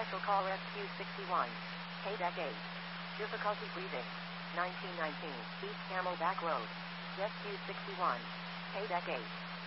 Special call SQ61. Deck 8. Difficulty breathing. 1919. East Camelback Road. SQ61. Deck 8.